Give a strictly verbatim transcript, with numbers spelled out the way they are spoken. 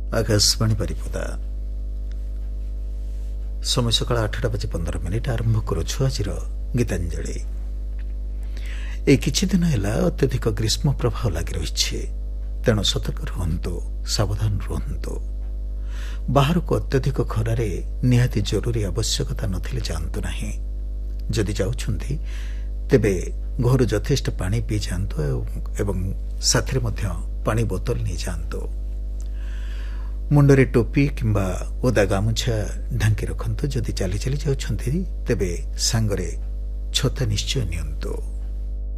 आकाशवाणी बारिपदा समय सकाल आठटा बजे पंदर मिनिट आरंभ करुछु आज गीतांजलि। ए किछि दिन हैला अत्यधिक ग्रीष्म प्रभाव लागि रहिछि, तेणु सतर्क रुहंतु, सावधान रुहंतु। बाहर को अत्यधिक खरारे निहाती जरूरी आवश्यकता नथिले जांतु नाही। जदि जाउछंती तेबे घर यथेष्ट पानी पी जांतु एवं साथरे मध्य पानी बोतल नि जांतु। मुंडरे टोपी किंबा ओदा गामुछा ढांकी रखंतु। जदि चाली चाली जाउछंती तेबे सांगरे छता निश्चय नियंतु।